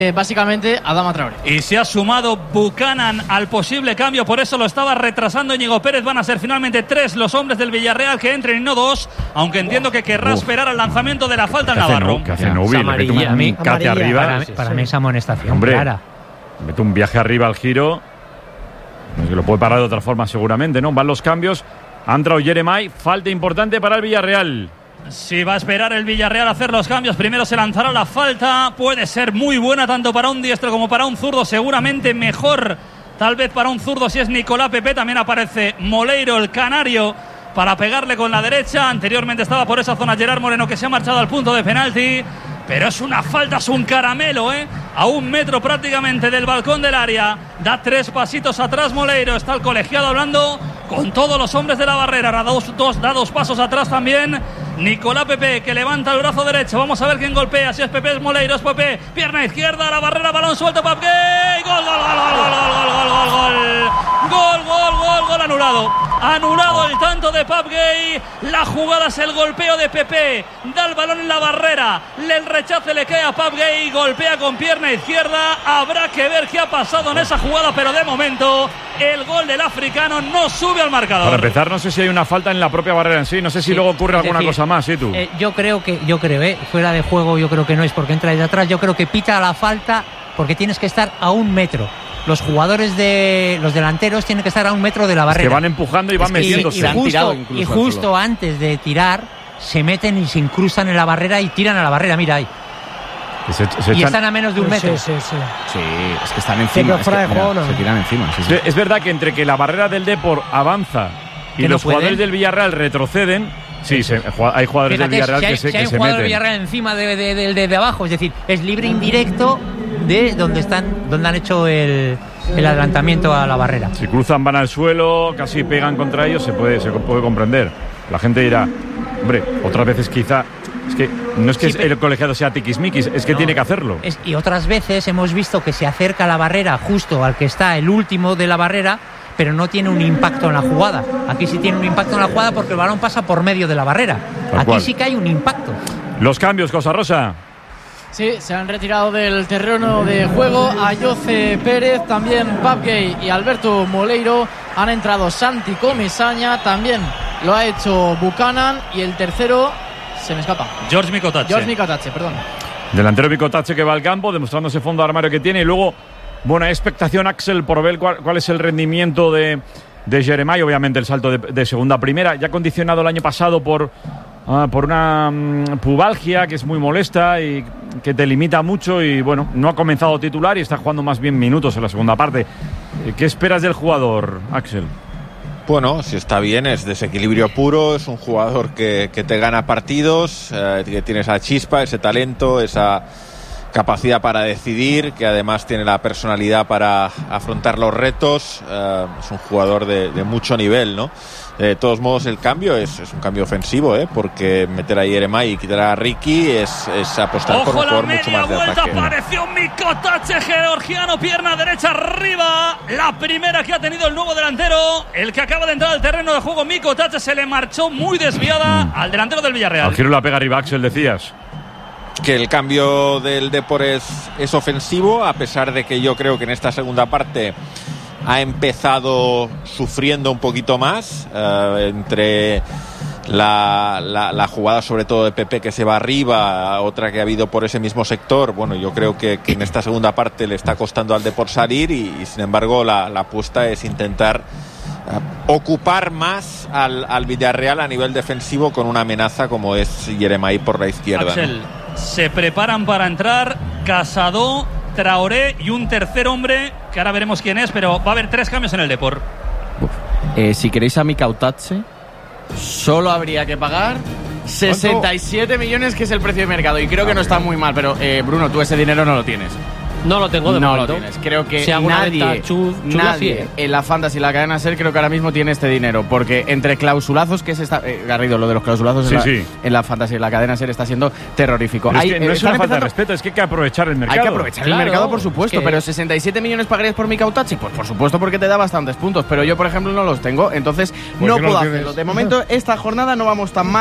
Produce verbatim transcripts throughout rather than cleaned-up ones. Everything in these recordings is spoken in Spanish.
Eh, básicamente Adama Traoré. Y se ha sumado Buchanan al posible cambio, por eso lo estaba retrasando Íñigo Pérez. Van a ser finalmente tres los hombres del Villarreal que entren y no dos, aunque entiendo que querrá Uf. esperar al lanzamiento de la falta al Navarro. No, que hace Nubi, le mete un, un cate arriba. Para, para sí, mí esa amonestación Hombre, clara. Mete un viaje arriba al giro. No sé, lo puede parar de otra forma seguramente, ¿no? Van los cambios. Ha entrado Jeremai, falta importante para el Villarreal. Si va a esperar el Villarreal a hacer los cambios, primero se lanzará la falta. Puede ser muy buena tanto para un diestro como para un zurdo. Seguramente mejor, tal vez para un zurdo si es Nicolás Pepe. También aparece Moleiro, el canario, para pegarle con la derecha. Anteriormente estaba por esa zona Gerard Moreno, que se ha marchado al punto de penalti. Pero es una falta, es un caramelo, ¿eh? A un metro prácticamente del balcón del área. Da tres pasitos atrás Moleiro. Está el colegiado hablando con todos los hombres de la barrera. Da dos, dos, da dos pasos atrás también Nicolás Pepe, que levanta el brazo derecho. Vamos a ver quién golpea. Si es Pepe, es Moleiro, es Pepe. Pierna izquierda, la barrera, balón suelto, Pape Gay. Gol, gol, gol, gol, gol, gol, gol, gol, gol. Gol, gol, gol, gol anulado. Anulado el tanto de Pape Gay. La jugada es el golpeo de Pepe. Da el balón en la barrera. El rechace le cae a Pape Gay. Golpea con pierna izquierda. Habrá que ver qué ha pasado en esa jugada, pero de momento el gol del africano no sube al marcador. Para empezar, no sé si hay una falta en la propia barrera en sí. No sé si sí, luego ocurre alguna decir, cosa más, ¿sí tú? Eh, yo creo que, yo creo, eh, fuera de juego yo creo que no es porque entra desde atrás. Yo creo que pita la falta porque tienes que estar a un metro. Los jugadores de los delanteros tienen que estar a un metro de la barrera. Es que van empujando y van es metiéndose. Y, y justo, y justo antes de tirar se meten y se incrustan en la barrera y tiran a la barrera. Mira ahí. Se, se y echan... están a menos de un metro. Sí, sí, sí. Sí, es que están encima. Es que, mira, no. Se tiran encima. Sí, sí. Es verdad que entre que la barrera del Depor avanza y los no jugadores del Villarreal retroceden. Sí, se, hay jugadores Fíjate, del Villarreal si hay, que se, si hay que un se jugador meten. del Villarreal encima de, de, de, de, de abajo, es decir, es libre indirecto de donde están, donde han hecho el, el adelantamiento a la barrera. Si cruzan, van al suelo, casi pegan contra ellos, se puede, se puede comprender. La gente dirá, hombre, otras veces quizá. Es que no es que sí, el colegiado sea tiquismiquis, es que no, tiene que hacerlo. Es, y otras veces hemos visto que se acerca a la barrera justo al que está el último de la barrera, pero no tiene un impacto en la jugada. Aquí sí tiene un impacto en la jugada porque el balón pasa por medio de la barrera. Tal Aquí cual. Sí que hay un impacto. Los cambios, Cosa Rosa. Sí, se han retirado del terreno de juego Ayoce Pérez, también Pape Gay y Alberto Moleiro. Han entrado Santi Comesaña, también lo ha hecho Buchanan y el tercero se me escapa. George Mikotache. George Mikotache, perdón. Delantero Mikotache que va al campo, demostrando ese fondo de armario que tiene y luego buena expectación, Axel, por ver cuál, cuál es el rendimiento de, de Jeremai. Obviamente el salto de, de segunda a primera, ya condicionado el año pasado por, uh, por una um, pubalgia que es muy molesta y que te limita mucho y bueno, no ha comenzado titular y está jugando más bien minutos en la segunda parte. ¿Qué esperas del jugador, Axel? Bueno, si está bien, es desequilibrio puro, es un jugador que, que te gana partidos, eh, que tiene esa chispa, ese talento, esa capacidad para decidir, que además tiene la personalidad para afrontar los retos. Eh, es un jugador de, de mucho nivel, ¿no? De todos modos, el cambio es, es un cambio ofensivo, ¿eh? Porque meter a Jeremai y quitar a Ricky es, es apostar Ojo, por un jugador mucho más de vuelta, ataque. Apareció Mikotache, georgiano, pierna derecha arriba. La primera que ha tenido el nuevo delantero, el que acaba de entrar al terreno de juego. Mikotache se le marchó muy desviada mm. al delantero del Villarreal. Al giro la pega arriba, Axel, decías. Que el cambio del Depor es, es ofensivo, a pesar de que yo creo que en esta segunda parte ha empezado sufriendo un poquito más, eh, entre la, la, la jugada sobre todo de Pepe que se va arriba, otra que ha habido por ese mismo sector. Bueno, yo creo que, que en esta segunda parte le está costando al Depor salir y, y sin embargo la, la apuesta es intentar uh, ocupar más al, al Villarreal a nivel defensivo con una amenaza como es Jeremai por la izquierda. Axel, ¿no? Se preparan para entrar Casado, Traoré y un tercer hombre que ahora veremos quién es, pero va a haber tres cambios en el Depor. Eh, si queréis a Mikotache, solo habría que pagar sesenta y siete millones, que es el precio de mercado, y creo que no está muy mal, pero eh, Bruno, tú ese dinero no lo tienes. No lo tengo de no momento. Lo tienes. Creo que si nadie, venta, chuz, nadie en la Fantasy y la cadena SER creo que ahora mismo tiene este dinero, porque entre clausulazos, que es esta, eh, Garrido, lo de los clausulazos sí, en, la, sí. en la Fantasy y la cadena SER está siendo terrorífico. Pero hay, es que no eh, es una falta empezando... de respeto, es que hay que aprovechar el mercado. Hay que aprovechar claro, el mercado, por supuesto, que... pero sesenta y siete millones pagarías por Mikotache, pues por supuesto, porque te da bastantes puntos, pero yo, por ejemplo, no los tengo, entonces no puedo no hacerlo. De momento, esta jornada no vamos tan mal,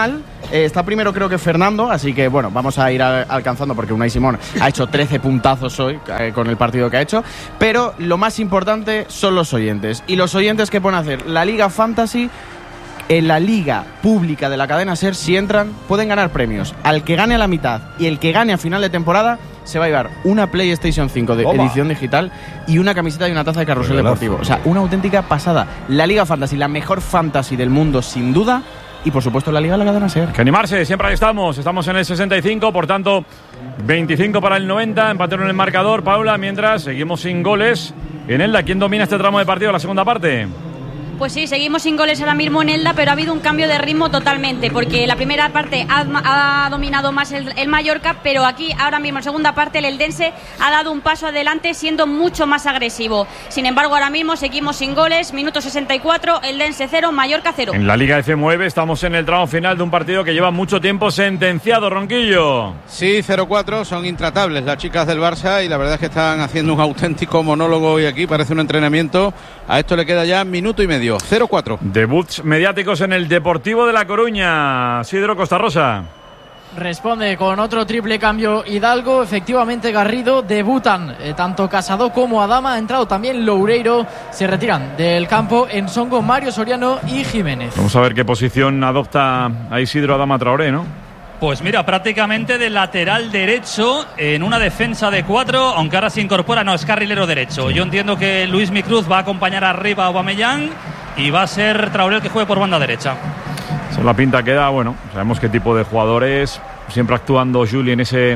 Eh, está primero creo que Fernando, así que bueno, vamos a ir a, alcanzando porque Unai Simón ha hecho trece puntazos hoy eh, con el partido que ha hecho. Pero lo más importante son los oyentes. Y los oyentes que pueden hacer la Liga Fantasy en la liga pública de la cadena SER, si entran, pueden ganar premios. Al que gane a la mitad y el que gane a final de temporada se va a llevar una PlayStation cinco de Toma. edición digital y una camiseta y una taza de Carrusel Deportivo. O sea, una auténtica pasada. La Liga Fantasy, la mejor fantasy del mundo, sin duda. Y por supuesto la Liga de la cadena SER. Que animarse, siempre ahí estamos. Estamos en el sesenta y cinco, por tanto, veinticinco para el noventa. Empataron en el marcador, Paula, mientras seguimos sin goles en Elda. ¿Quién domina este tramo de partido, la segunda parte? Pues sí, seguimos sin goles ahora mismo en Elda, pero ha habido un cambio de ritmo totalmente, porque la primera parte ha, ha dominado más el, el Mallorca, pero aquí ahora mismo en segunda parte el Eldense ha dado un paso adelante siendo mucho más agresivo. Sin embargo, ahora mismo seguimos sin goles, minuto sesenta y cuatro, Eldense cero, Mallorca cero. En la Liga F nueve estamos en el tramo final de un partido que lleva mucho tiempo sentenciado, Ronquillo. Sí, cero cuatro, son intratables las chicas del Barça y la verdad es que están haciendo un auténtico monólogo hoy aquí, parece un entrenamiento. A esto le queda ya minuto y medio. cero cuatro. Debuts mediáticos en el Deportivo de La Coruña. Sidro Costarrosa. Responde con otro triple cambio Hidalgo. Efectivamente, Garrido. Debutan eh, tanto Casado como Adama. Ha entrado también Loureiro. Se retiran del campo en Songo, Mario Soriano y Jiménez. Vamos a ver qué posición adopta a Isidro Adama Traoré, ¿no? Pues mira, prácticamente de lateral derecho en una defensa de cuatro, aunque ahora se incorpora, no, es carrilero derecho. Yo entiendo que Luis Micruz va a acompañar arriba a Aubameyang y va a ser Traoré el que juegue por banda derecha. Esa es la pinta que da, bueno, sabemos qué tipo de jugadores, siempre actuando Juli en ese,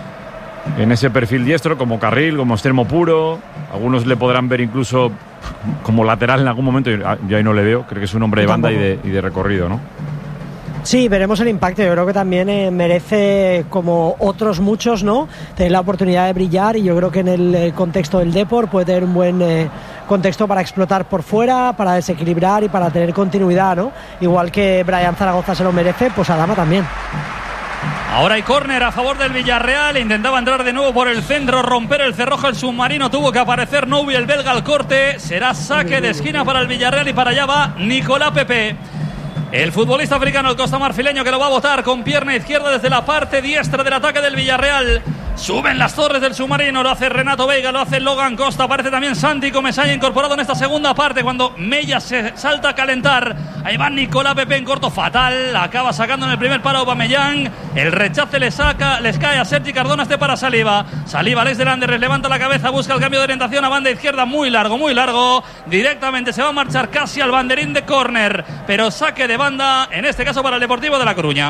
en ese perfil diestro, como carril, como extremo puro. Algunos le podrán ver incluso como lateral en algún momento, yo ahí no le veo, creo que es un hombre de banda y de, y de recorrido, ¿no? Sí, veremos el impacto. Yo creo que también eh, merece, como otros muchos, ¿no?, tener la oportunidad de brillar, y yo creo que en el eh, contexto del Depor puede tener un buen eh, contexto para explotar por fuera, para desequilibrar y para tener continuidad, ¿no? Igual que Brian Zaragoza se lo merece, pues Adama también. Ahora hay córner a favor del Villarreal. Intentaba entrar de nuevo por el centro, romper el cerrojo el submarino. Tuvo que aparecer Noubi, el belga, al corte. Será saque de esquina para el Villarreal y para allá va Nicolás Pepe. El futbolista africano, el costamarfileño, que lo va a botar con pierna izquierda desde la parte diestra del ataque del Villarreal. Suben las torres del submarino, lo hace Renato Veiga, lo hace Logan Costa, aparece también Santi Comesaña incorporado en esta segunda parte cuando Mella se salta a calentar. Ahí va Nicolás Pepe en corto, fatal, acaba sacando en el primer palo Aubameyang. El rechace le saca, les cae a Sergi Cardona, este para Saliba. Saliba, Alex de Landerres, levanta la cabeza, busca el cambio de orientación a banda izquierda, muy largo, muy largo. Directamente se va a marchar casi al banderín de córner, pero saque de banda, en este caso para el Deportivo de La Coruña.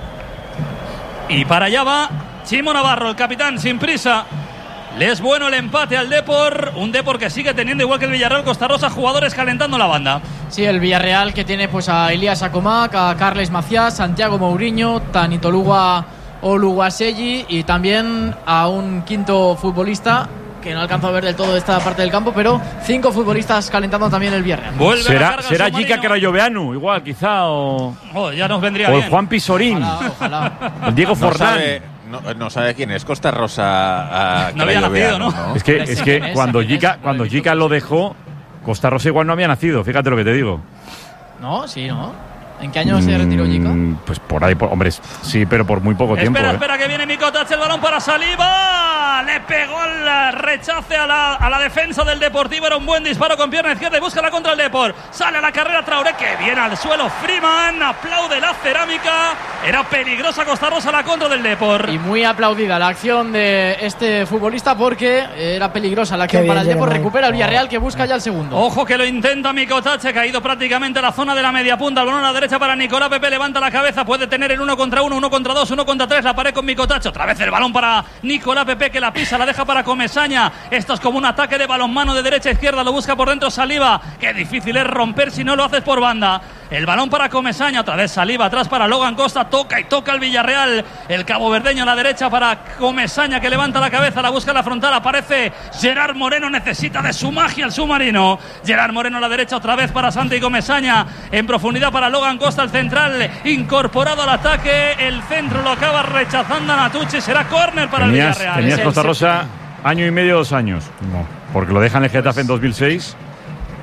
Y para allá va Chimo Navarro, el capitán, sin prisa. Le es bueno el empate al Depor. Un Depor que sigue teniendo, igual que el Villarreal Costarrosa, jugadores calentando la banda. Sí, el Villarreal, que tiene pues a Elías Acomac, a Carles Maciás, Santiago Mourinho, Tanitolugua Oluwaseyi y también a un quinto futbolista que no alcanzo a ver del todo esta parte del campo, pero cinco futbolistas calentando también el Villarreal. Vuelve será será Jica Crayoveanu, igual, quizá, o, oh, ya nos vendría o bien. el Juan Pisorín, Ojalá, ojalá. el Diego No Forlán. sabe, no, no sabe quién es Costa Rosa. No había nacido, ¿no? Es que, es que cuando Jica, cuando Jica lo dejó, Costa Rosa igual no había nacido, fíjate lo que te digo. No, sí, ¿no? ¿En qué año se retiró Jica? Mm, pues por ahí, por, hombre, sí, pero por muy poco tiempo. Espera, ¿eh? espera, que viene Mikotac, el balón para Saliba. Le pegó el rechace a la, a la defensa del Deportivo. Era un buen disparo con pierna izquierda y busca la contra el Depor. Sale a la carrera Traoré, que viene al suelo Freeman. Aplaude la cerámica. Era peligrosa Costa Rosa la contra del Depor. Y muy aplaudida la acción de este futbolista porque era peligrosa la acción Qué para el bien, Depor. Jeremai. Recupera el Villarreal, que busca ya el segundo. Ojo que lo intenta Mikotac, ha caído prácticamente a la zona de la media punta. El balón a la derecha para Nicolás Pepe, levanta la cabeza, puede tener el uno contra uno, uno contra dos, uno contra tres, la pared con Mikotac. Otra vez el balón para Nicolás Pepe, que la pisa, la deja para Comesaña. Esto es como un ataque de balonmano de derecha a izquierda, lo busca por dentro Saliba. Qué difícil es romper si no lo haces por banda. El balón para Comesaña, otra vez Saliba, atrás para Logan Costa, toca y toca el Villarreal. El caboverdeño a la derecha para Comesaña, que levanta la cabeza, la busca en la frontal, aparece Gerard Moreno, necesita de su magia el submarino. Gerard Moreno a la derecha, otra vez para Santi Comesaña, en profundidad para Logan Costa, el central incorporado al ataque. El centro lo acaba rechazando a Natucci, será córner para Tenías, el Villarreal. tenías Es el Costa Rosa año y medio, dos años. No, porque lo dejan en el Getafe en dos mil seis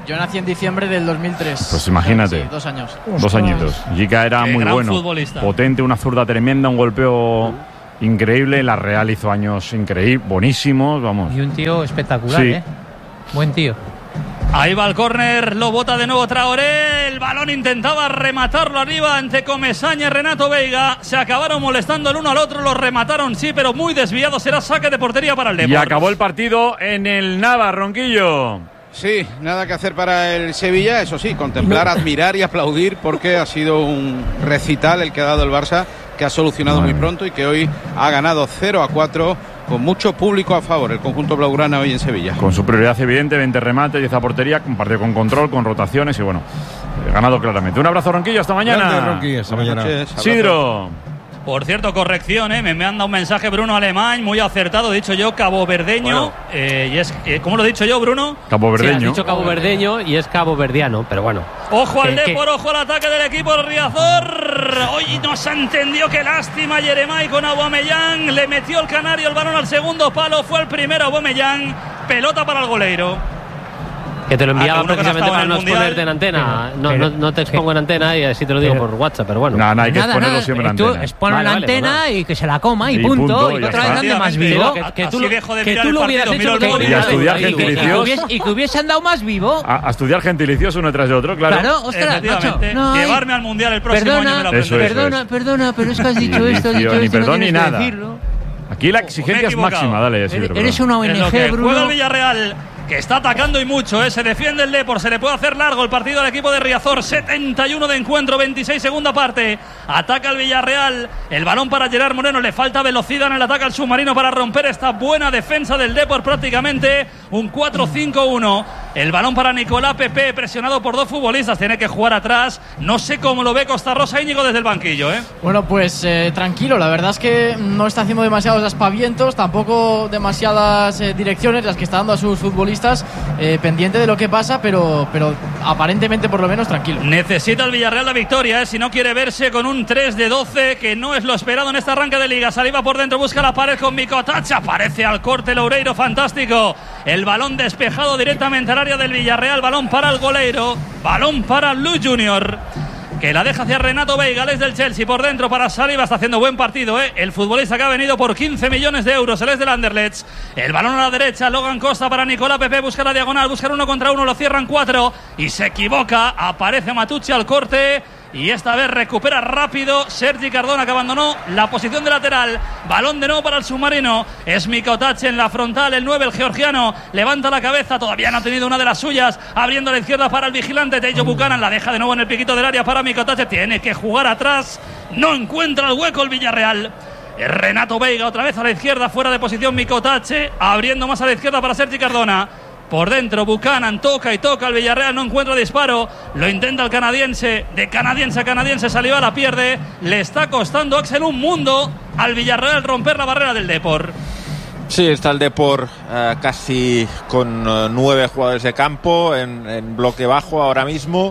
Yo nací en diciembre del dos mil tres. Pues imagínate. Sí, dos años. Dos añitos. Jica era Qué muy gran bueno. futbolista. Potente, una zurda tremenda, un golpeo increíble. La Real hizo años increíbles, buenísimos, vamos. Y un tío espectacular, Sí. ¿eh? Buen tío. Ahí va el córner, lo bota de nuevo Traoré, el balón intentaba rematarlo arriba ante Comesaña y Renato Veiga, se acabaron molestando el uno al otro, lo remataron sí, pero muy desviado, será saque de portería para el Depor. Y acabó el partido en el Nava, Ronquillo. Sí, nada que hacer para el Sevilla, eso sí, contemplar, admirar y aplaudir porque ha sido un recital el que ha dado el Barça, que ha solucionado muy pronto y que hoy ha ganado cero a cuatro con mucho público a favor, el conjunto blaugrana hoy en Sevilla. Con su prioridad evidente, veinte remates, diez a portería, un partido con control, con rotaciones y bueno, eh, ganado claramente. Un abrazo, Ronquillo, hasta mañana. Grande, Ronquillo, hasta Buenas mañana. noches, Sidro. Por cierto, corrección, ¿eh? me manda un mensaje Bruno Alemán, muy acertado, dicho yo, caboverdeño. Bueno. Eh, y es, eh, ¿Cómo lo he dicho yo, Bruno? Caboverdeño. Sí, has dicho caboverdeño y es caboverdiano, pero bueno. Ojo al ¿Qué- qué? Depor, ojo al ataque del equipo Riazor. Hoy no se entendió, qué lástima. Yeremay con Aubameyang. Le metió el canario el balón al segundo palo. Fue el primero Aubameyang. Pelota para el goleiro. Que te lo enviaba Ah, que uno que no precisamente estaba para en no el Mundial. exponerte en antena. No, pero- no, no te expongo en antena y así te lo digo pero- por WhatsApp, pero bueno. Nada, nada, hay que Nada, exponerlo nada, siempre en tú antena. exponlo Vale, en vale, antena pues y que se la coma y, Y punto. punto, y ya otra vez está. ande más Efectivamente, vivo. que- Que tú, así lo- dejo de que mirar tú el lo hubieras partido, hecho miro el lo que móvil. Y a hubieras estudiar hecho. Y que, gentilicios. hubiese, y que hubiese andado más vivo. A, a estudiar gentilicios uno tras de otro, claro. Claro, ostras, macho. Efectivamente. No hay- Llevarme al Mundial el próximo año me Perdona, lo Eso aprenderé. es. perdona, perdona, pero es que has dicho Ni esto, has inicio, dicho ni esto, no perdón ni tienes que nada. decirlo. Aquí la Me he exigencia es equivocado. máxima, dale, Sidro. Eres, eres una En lo O N que G, juega el Bruno. Villarreal, que está atacando y mucho, ¿eh? Se defiende el Depor, se le puede hacer largo el partido al equipo de Riazor. setenta y uno de encuentro, veintiséis segunda parte. Ataca el Villarreal, el balón para Gerard Moreno, le falta velocidad en el ataque al submarino para romper esta buena defensa del Depor, prácticamente un cuatro cinco uno. El balón para Nicolás Pepe, presionado por dos futbolistas, tiene que jugar atrás. No sé cómo lo ve Costa Rosa Íñigo desde el banquillo, ¿eh? Bueno, pues eh, tranquilo, la verdad es que no está haciendo demasiados aspavientos, tampoco demasiadas eh, direcciones las que está dando a sus futbolistas, eh, pendiente de lo que pasa, pero, pero aparentemente por lo menos tranquilo. Necesita el Villarreal la victoria, ¿eh? Si no quiere verse con un tres de doce, que no es lo esperado en este arranque de liga. Saliva por dentro, busca la pared con Mikotachi, aparece al corte Loureiro, fantástico. El balón despejado directamente al área del Villarreal, balón para el goleiro, balón para Lu Junior, que la deja hacia Renato Veiga, es del Chelsea, por dentro para Saliba, está haciendo buen partido, ¿eh? El futbolista que ha venido por quince millones de euros, él es del Anderlecht. El balón a la derecha, Logan Costa para Nicolás Pepe, busca la diagonal, buscar uno contra uno, lo cierran cuatro y se equivoca, aparece Matucci al corte. Y esta vez recupera rápido Sergi Cardona, que abandonó la posición de lateral. Balón de nuevo para el submarino. Es Mikotachi en la frontal, el nueve, el georgiano. Levanta la cabeza, todavía no ha tenido una de las suyas. Abriendo a la izquierda para el vigilante Teijo Buchanan. La deja de nuevo en el piquito del área para Mikotachi. Tiene que jugar atrás. No encuentra el hueco el Villarreal. Renato Veiga otra vez a la izquierda, fuera de posición Mikotachi. Abriendo más a la izquierda para Sergi Cardona. Por dentro Buchanan toca y toca, el Villarreal no encuentra disparo, lo intenta el canadiense, de canadiense a canadiense Saliba la pierde, le está costando Axel un mundo al Villarreal romper la barrera del Depor. Sí, está el Depor eh, casi con eh, nueve jugadores de campo en, en bloque bajo ahora mismo.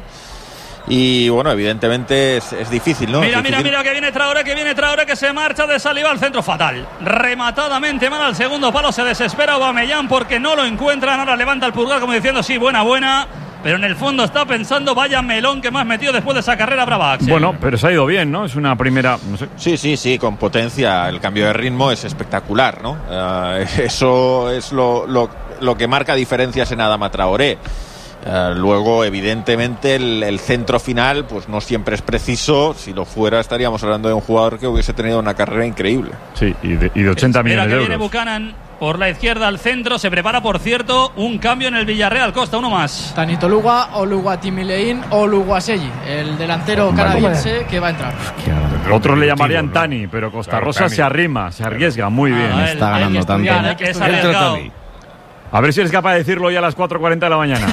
Y bueno, evidentemente es, es difícil, ¿no? Mira, es mira, difícil. mira que viene Traoré, que viene Traoré, que se marcha de Saliba al centro fatal. Rematadamente mal al segundo palo, se desespera Aubameyang porque no lo encuentran. Ahora levanta el pulgar como diciendo sí, buena, buena. Pero en el fondo está pensando, vaya melón que me has metido después de esa carrera brava, Axel. Bueno, pero se ha ido bien, ¿no? Es una primera, no sé. Sí, sí, sí, con potencia. El cambio de ritmo es espectacular, ¿no? Eh, eso es lo, lo, lo que marca diferencias en Adama Traoré. Uh, luego, evidentemente, el, el centro final pues no siempre es preciso. Si lo fuera, estaríamos hablando de un jugador que hubiese tenido una carrera increíble. Sí, y de, y de ochenta Espera millones que de viene euros. Buchanan por la izquierda al centro. Se prepara, por cierto, un cambio en el Villarreal. Costa, uno más. Tanito Luga, Oluwatimilein, Oluwaseyi, el delantero Vale. canadiense que va a entrar. Otros le llamarían Tani, pero Costa Claro, Rosa Tani. se arrima, se arriesga muy bien. Ah, Está Hay ganando que tanto. estudiar, hay que Es estudiar. Entra arriesgado. Tani. A ver si eres capaz de decirlo ya a las cuatro cuarenta de la mañana.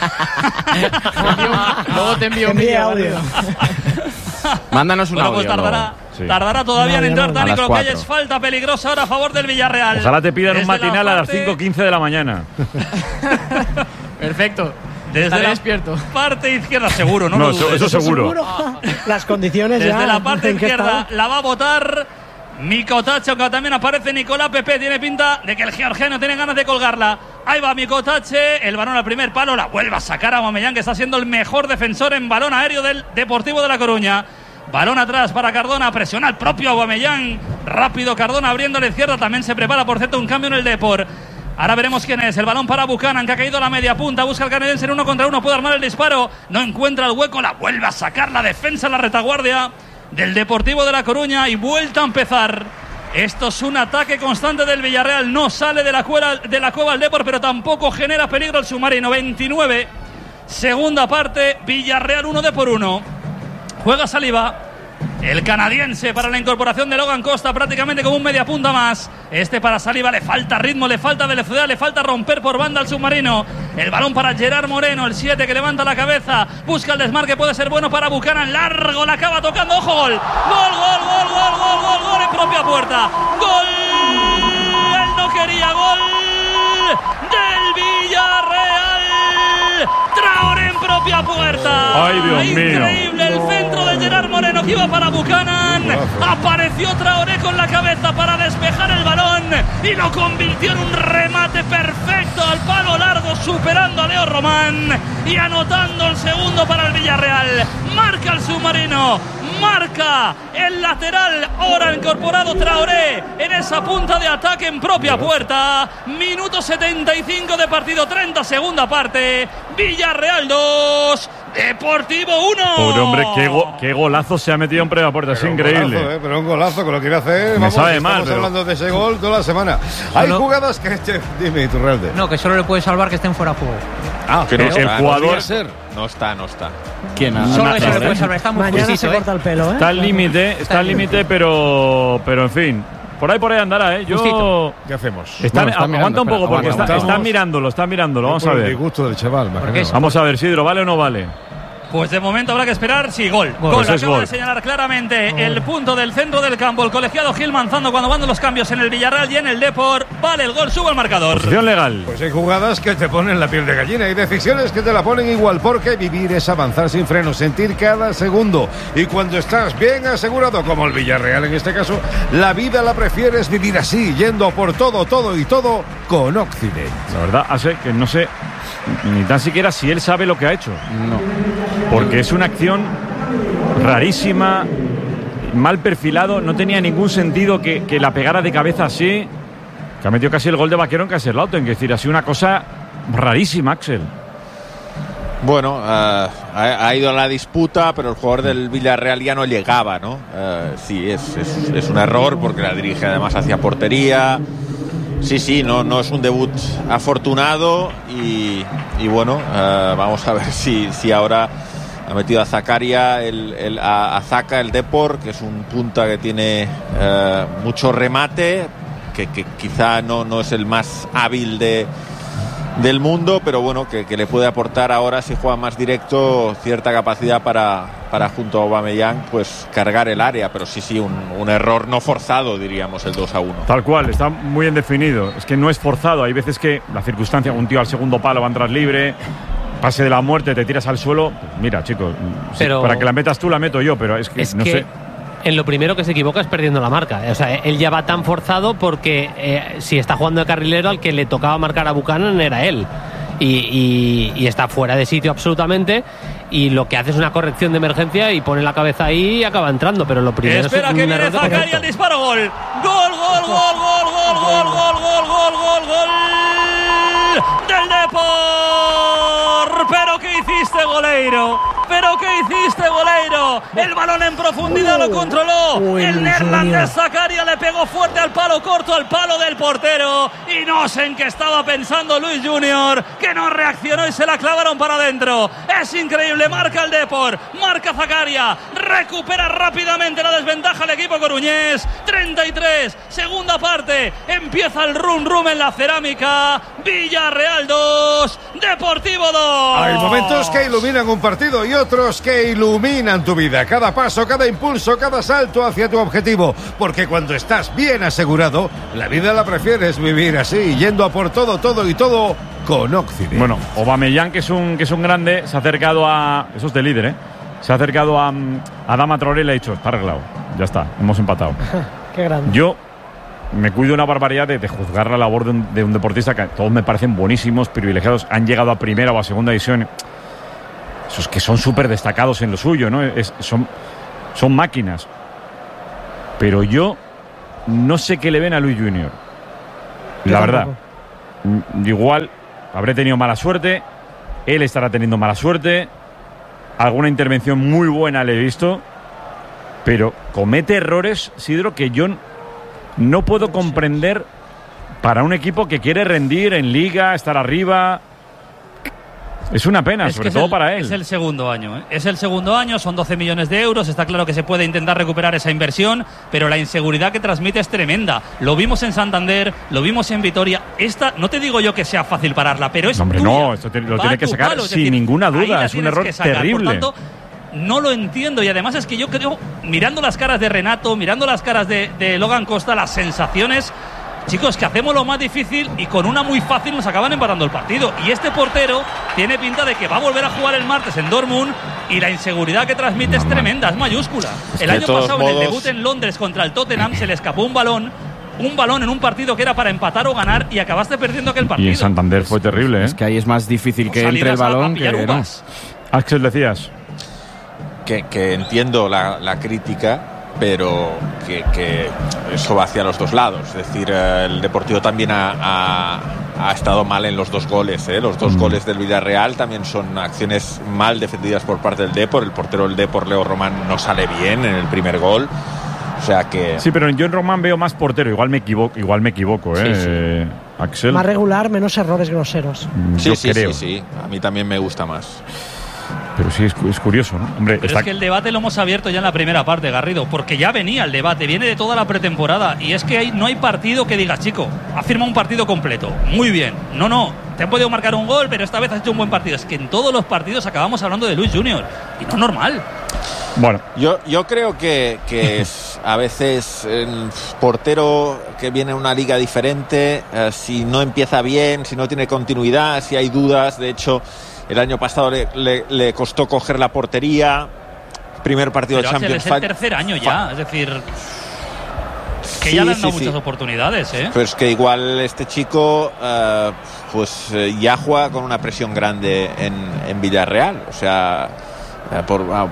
Luego te envío un Envía vídeo. audio. Mándanos un Bueno, audio. pues tardará, luego. Sí. tardará todavía en No, entrar no, no. Dani A las Crocalles. cuatro. Falta peligrosa ahora a favor del Villarreal. Ojalá te pidan un Desde la matinal a las parte- cinco quince de la mañana. Perfecto. Desde Estaré la despierto. parte izquierda, seguro, no, No, lo eso, dudes. eso seguro. Las condiciones Desde ya. la parte ¿en qué izquierda estado? la va a botar Mikotache, aunque también aparece Nicolás Pepe, tiene pinta de que el georgiano tiene ganas de colgarla. Ahí va Mikotache, el balón al primer palo, la vuelve a sacar a Aubameyang, que está siendo el mejor defensor en balón aéreo del Deportivo de La Coruña. Balón atrás para Cardona, presiona el propio Aubameyang. Rápido Cardona abriendo a la izquierda, también se prepara por cierto un cambio en el Depor. Ahora veremos quién es. El balón para Buchanan, que ha caído a la media punta. Busca el canadiense en uno contra uno. Puede armar el disparo. No encuentra el hueco. La vuelve a sacar la defensa, la retaguardia del Deportivo de La Coruña. Y vuelta a empezar. Esto es un ataque constante del Villarreal. No sale de la, cueva, de la cueva el Depor, pero tampoco genera peligro el submarino. veintinueve. Segunda parte. Villarreal uno de por uno. Juega Saliba. El canadiense para la incorporación de Logan Costa, prácticamente como un media punta más. Este para Saliba, le falta ritmo, le falta velocidad, le falta romper por banda al submarino. El balón para Gerard Moreno, el siete que levanta la cabeza, busca el desmarque, puede ser bueno para Buchanan, largo, la acaba tocando, ojo, gol. Gol, gol, gol, gol, gol, gol, gol en propia puerta. Gol, él no quería, gol del Villarreal. Traoré en propia puerta. Ay, Dios Increíble mío. el centro de Gerard Moreno que iba para Buchanan. Apareció Traoré con la cabeza para despejar el balón y lo convirtió en un remate perfecto al palo largo, superando a Leo Román y anotando el segundo para el Villarreal. Marca el submarino, marca el lateral, ahora incorporado Traoré en esa punta de ataque en propia puerta. Minuto setenta y cinco de partido, treinta segunda parte. Villarreal dos, Deportivo uno. Pobre hombre, qué, go, qué golazo se ha metido en propia puerta, es increíble. Golazo, eh, pero un golazo que lo quiere hacer. Me vamos, sabe estamos mal, pero... hablando de ese gol toda la semana. Hay Solo... jugadas que... Dime, Iturralde. No, que solo le puede salvar que estén fuera de juego. Ah, que no el está, jugador... No está, no está. ¿Quién ha? Solo ha- eso le ha- puede salvar. Está muy Mañana justito, se ¿eh? corta el pelo, ¿eh? Está al límite, está al límite, pero, pero en fin. Por ahí, por ahí andará, ¿eh? Yo... Justito. ¿Qué hacemos? Están, Bueno, está aguanta mirando, un poco, espera, porque aguanta, está- aguanta. están mirándolo, están mirándolo. Vamos a Por el ver. disgusto del chaval, imagino. Vamos a ver, Sidro, ¿vale o no vale? Pues de momento habrá que esperar. Sí, gol. Gol. Pues es Acaba gol. de señalar claramente el punto del centro del campo. El colegiado Gil Manzano cuando van los cambios en el Villarreal y en el Depor. Vale el gol, sube el marcador. Posición legal. Pues hay jugadas que te ponen la piel de gallina y decisiones que te la ponen igual, porque vivir es avanzar sin freno, sentir cada segundo. Y cuando estás bien asegurado, como el Villarreal en este caso, la vida la prefieres vivir así, yendo por todo, todo y todo con Occident. La verdad, hace que no sé ni tan siquiera si él sabe lo que ha hecho. No. Porque es una acción rarísima, mal perfilado, no tenía ningún sentido que, que la pegara de cabeza así, que ha metido casi el gol de Vaquero en Kaiserslautern, que es decir, ha sido una cosa rarísima, Axel. Bueno, uh, ha, ha ido a la disputa, pero el jugador del Villarreal ya no llegaba, ¿no? Uh, sí, es, es, es un error porque la dirige además hacia portería. Sí, sí, no, no es un debut afortunado y, y bueno, uh, vamos a ver si, si ahora ha metido a Zakaria, el, el, a, a Zaka, el Depor, que es un punta que tiene uh, mucho remate, que, que quizá no, no es el más hábil de, del mundo, pero bueno, que, que le puede aportar ahora, si juega más directo, cierta capacidad para, para junto a Aubameyang, pues cargar el área, pero sí, sí, un, un error no forzado, diríamos, el dos a uno. Tal cual, está muy bien definido. Es que no es forzado. Hay veces que la circunstancia, un tío al segundo palo va a entrar libre, pase de la muerte, te tiras al suelo. Pues mira, chicos, Pero- para que la metas tú, la meto yo, pero es que Es no que sé. en lo primero que se equivoca es perdiendo la marca. O sea, él ya va tan forzado porque eh, si está jugando de carrilero, al que le tocaba marcar a Buchanan era él. Y, y- y está fuera de sitio absolutamente. Y lo que hace es una corrección de emergencia y pone la cabeza ahí y acaba entrando. Pero lo primero Espera es que un viene error de Zakaria, concepto. el disparo, gol. Gol, gol, gol, gol, gol, gol, gol, gol, gol, gol, gol del Depor. Pero ¿qué hiciste, goleiro? Pero ¿qué hiciste, goleiro? El balón en profundidad lo controló. Uy, El Luis neerlandés Junior. Zakaria le pegó fuerte al palo corto, al palo del portero. Y no sé en qué estaba pensando Luis Junior, que no reaccionó y se la clavaron para adentro. Es increíble, marca el Depor, marca Zakaria, recupera rápidamente la desventaja el equipo coruñés. treinta y tres, segunda parte, empieza el rum rum en la cerámica. Villarreal dos, Deportivo dos. Hay momentos que iluminan un partido y otros que iluminan tu vida. Cada paso, cada impulso, cada salto hacia tu objetivo. Porque cuando estás bien asegurado, la vida la prefieres vivir así, yendo a por todo, todo y todo con Occident. Bueno, Aubameyang, que es un que es un grande, se ha acercado a. Eso es de líder, ¿eh? Se ha acercado a, a Adama Traoré y le ha dicho: está arreglado, ya está, hemos empatado. Qué grande. Yo me cuido una barbaridad de, de juzgar la labor de un, de un deportista que todos me parecen buenísimos, privilegiados, han llegado a primera o a segunda división. Esos que son súper destacados en lo suyo, ¿no? Es, son, son máquinas. Pero yo no sé qué le ven a Luis Junior. La verdad. Igual habré tenido mala suerte, él estará teniendo mala suerte, alguna intervención muy buena le he visto, pero comete errores, Sidro, que yo no puedo comprender para un equipo que quiere rendir en liga, estar arriba. Es una pena, es sobre es todo el, para él. Es el segundo año, ¿eh? Es el segundo año, son doce millones de euros. Está claro que se puede intentar recuperar esa inversión, pero la inseguridad que transmite es tremenda. Lo vimos en Santander, lo vimos en Vitoria. Esta, no te digo yo que sea fácil pararla, pero es no, hombre, tuya. no, esto te, lo Va tiene que tu sacar palo, es sin decir, ninguna ahí duda. la Es un tienes error que sacar. terrible. Por tanto, no lo entiendo, y además es que yo creo, mirando las caras de Renato, mirando las caras de, de Logan Costa, las sensaciones, chicos, que hacemos lo más difícil y con una muy fácil nos acaban empatando el partido. Y este portero tiene pinta de que va a volver a jugar el martes en Dortmund y la inseguridad que transmite es tremenda, es mayúscula. El año pasado, en el debut en Londres contra el Tottenham, se le escapó un balón, un balón en un partido que era para empatar o ganar y acabaste perdiendo aquel partido. Y en Santander fue terrible, ¿eh? Es que ahí es más difícil que entre el balón que no. Axel, decías que, que entiendo la, la crítica, pero que, que eso va hacia los dos lados. Es decir, el Deportivo también ha, ha, ha estado mal en los dos goles, ¿eh? Los dos mm. goles del Villarreal también son acciones mal defendidas por parte del Depor. El portero del Depor, Leo Román, no sale bien en el primer gol. O sea que... Sí, pero yo en Román veo más portero. Igual me equivoco, igual me equivoco, ¿eh? Sí, sí. Axel. Más regular, menos errores groseros. Sí, yo sí, creo. sí, sí. A mí también me gusta más. Pero sí, es, es curioso, ¿no? Hombre, Pero está... es que el debate lo hemos abierto ya en la primera parte, Garrido, porque ya venía el debate, viene de toda la pretemporada. Y es que hay, no hay partido que digas, chico, ha firmado un partido completo, muy bien. No, no, te han podido marcar un gol, pero esta vez has hecho un buen partido. Es que en todos los partidos acabamos hablando de Luis Junior y no es normal. Bueno, yo, yo creo que, que es a veces el portero que viene a una liga diferente, eh, si no empieza bien, si no tiene continuidad, si hay dudas. De hecho, el año pasado le, le, le costó coger la portería. Primer partido pero de Champions. Es el tercer año ya, es decir, que sí, ya le han dado sí, muchas sí. oportunidades, ¿eh? Pero es que igual este chico uh, pues uh, ya juega con una presión grande en, en Villarreal. O sea, uh, por... Uh,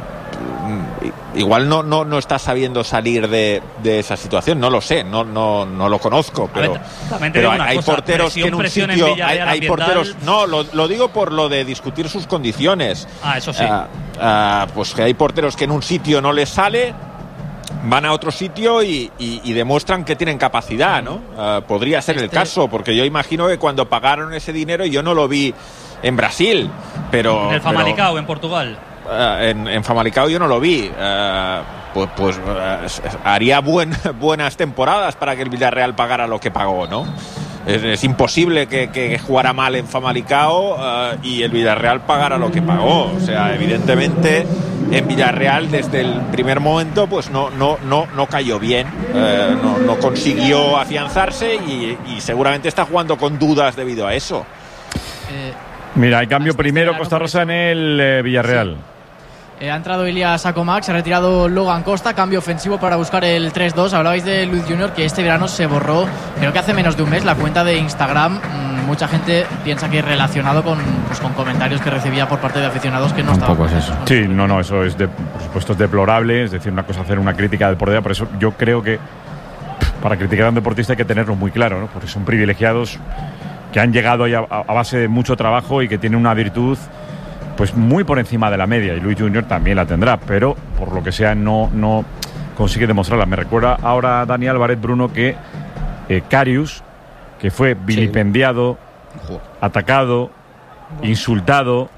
igual no, no, no está sabiendo salir de, de esa situación, no lo sé, no, no, no lo conozco, pero, ver, pero hay, hay cosa, porteros que en un sitio en hay, hay porteros, no, lo, lo digo por lo de discutir sus condiciones. Ah, eso sí. Uh, uh, pues que hay porteros que en un sitio no les sale, van a otro sitio y, y, y demuestran que tienen capacidad, ¿no? Uh, podría ser este... el caso, porque yo imagino que cuando pagaron ese dinero, yo no lo vi en Brasil, pero... En el Famalicão, pero, en Portugal. Uh, en, en Famalicão yo no lo vi. Uh, pues pues uh, haría buen, buenas temporadas para que el Villarreal pagara lo que pagó, ¿no? Es, es imposible que, que jugara mal en Famalicão uh, y el Villarreal pagara lo que pagó. O sea, evidentemente en Villarreal desde el primer momento pues no, no, no, no cayó bien, uh, no, no consiguió afianzarse y, y seguramente está jugando con dudas debido a eso. Eh, Mira, hay cambio primero Costa Rosa en el eh, Villarreal. Sí. Eh, ha entrado Ilias Acomac, se ha retirado Logan Costa, cambio ofensivo para buscar el tres dos. Hablabais de Luis Junior, que este verano se borró, creo que hace menos de un mes, la cuenta de Instagram. Mm, mucha gente piensa que es relacionado con, pues, con comentarios que recibía por parte de aficionados que no estaban. Tampoco es eso. Sí, no, no, eso es, de, por supuesto, es deplorable. Es decir, una cosa hacer una crítica del deporte, por eso yo creo que para criticar a un deportista hay que tenerlo muy claro, ¿no? Porque son privilegiados que han llegado ahí a, a base de mucho trabajo y que tienen una virtud pues muy por encima de la media, y Luis Junior también la tendrá, pero por lo que sea no, no consigue demostrarla. Me recuerda ahora Dani Álvarez, Bruno, que eh, Karius, que fue vilipendiado, sí. atacado, insultado,